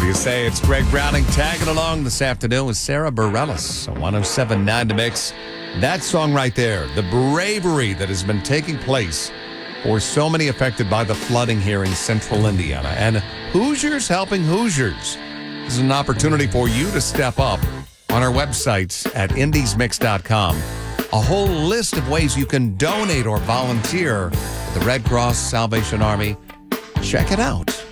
Whatever you say, it's Greg Browning tagging along this afternoon with Sarah Bareilles on 107.9 The Mix. That song right there, the bravery that has been taking place for so many affected by the flooding here in central Indiana. And Hoosiers helping Hoosiers. This is an opportunity for you to step up on our website at indiesmix.com. A whole list of ways you can donate or volunteer with the Red Cross, Salvation Army. Check it out.